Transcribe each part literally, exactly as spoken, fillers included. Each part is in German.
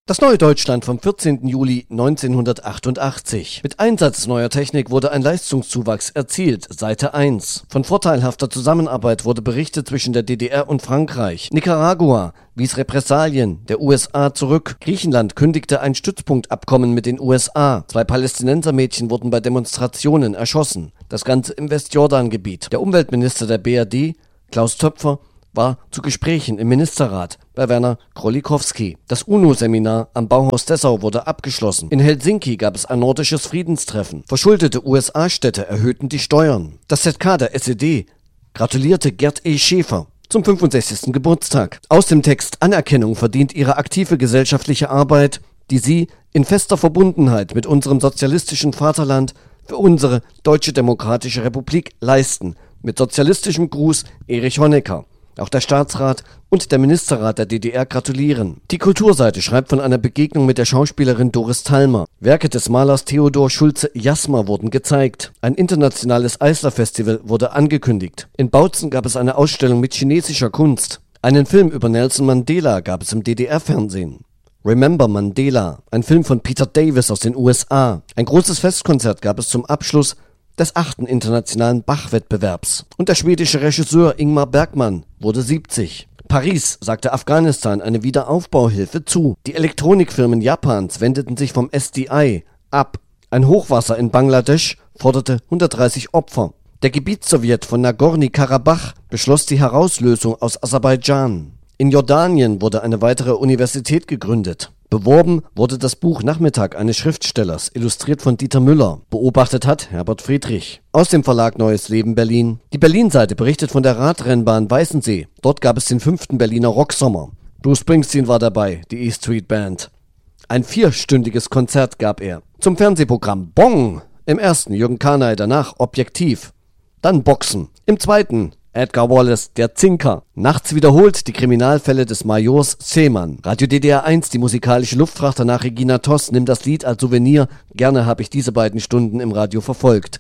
Das neue Deutschland vom vierzehnten Juli neunzehnhundertachtundachtzig. Mit Einsatz neuer Technik wurde ein Leistungszuwachs erzielt. Seite eins. Von vorteilhafter Zusammenarbeit wurde berichtet zwischen der D D R und Frankreich. Nicaragua wies Repressalien der U S A zurück. Griechenland kündigte ein Stützpunktabkommen mit den U S A. Zwei Palästinensermädchen wurden bei Demonstrationen erschossen. Das Ganze im Westjordangebiet. Der Umweltminister der B R D, Klaus Töpfer, war zu Gesprächen im Ministerrat bei Werner Krolikowski. Das UNO-Seminar am Bauhaus Dessau wurde abgeschlossen. In Helsinki gab es ein nordisches Friedenstreffen. Verschuldete U S A-Städte erhöhten die Steuern. Das Z K der S E D gratulierte Gerd E. Schäfer zum fünfundsechzigsten Geburtstag. Aus dem Text: Anerkennung verdient ihre aktive gesellschaftliche Arbeit, die sie in fester Verbundenheit mit unserem sozialistischen Vaterland für unsere Deutsche Demokratische Republik leisten. Mit sozialistischem Gruß, Erich Honecker. Auch der Staatsrat und der Ministerrat der D D R gratulieren. Die Kulturseite schreibt von einer Begegnung mit der Schauspielerin Doris Thalmer. Werke des Malers Theodor Schulze-Jasmer wurden gezeigt. Ein internationales Eisler-Festival wurde angekündigt. In Bautzen gab es eine Ausstellung mit chinesischer Kunst. Einen Film über Nelson Mandela gab es im D D R-Fernsehen. Remember Mandela, ein Film von Peter Davis aus den U S A. Ein großes Festkonzert gab es zum Abschluss des achten internationalen Bach-Wettbewerbs. Und der schwedische Regisseur Ingmar Bergman wurde siebzig. Paris sagte Afghanistan eine Wiederaufbauhilfe zu. Die Elektronikfirmen Japans wendeten sich vom S D I ab. Ein Hochwasser in Bangladesch forderte hundertdreißig Opfer. Der Gebietssowjet von Nagorny-Karabach beschloss die Herauslösung aus Aserbaidschan. In Jordanien wurde eine weitere Universität gegründet. Beworben wurde das Buch Nachmittag eines Schriftstellers, illustriert von Dieter Müller. Beobachtet hat Herbert Friedrich. Aus dem Verlag Neues Leben Berlin. Die Berlin-Seite berichtet von der Radrennbahn Weißensee. Dort gab es den fünften Berliner Rocksommer. Bruce Springsteen war dabei, die E Street Band. Ein vierstündiges Konzert gab er. Zum Fernsehprogramm Bong. Im ersten Jürgen Karnay, danach Objektiv. Dann Boxen. Im zweiten Edgar Wallace, der Zinker. Nachts wiederholt die Kriminalfälle des Majors Seemann. Radio D D R eins, die musikalische Luftfracht, danach Regina Toss, nimm das Lied als Souvenir. Gerne habe ich diese beiden Stunden im Radio verfolgt.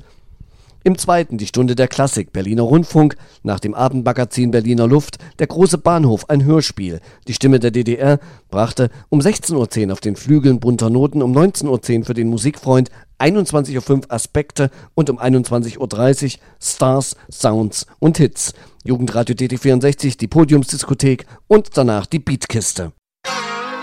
Im zweiten die Stunde der Klassik, Berliner Rundfunk, nach dem Abendmagazin Berliner Luft, der große Bahnhof, ein Hörspiel. Die Stimme der D D R brachte um sechzehn Uhr zehn auf den Flügeln bunter Noten, um neunzehn Uhr zehn für den Musikfreund, einundzwanzig Uhr fünf Aspekte und um einundzwanzig Uhr dreißig Stars, Sounds und Hits. Jugendradio D D vierundsechzig, die Podiumsdiskothek und danach die Beatkiste.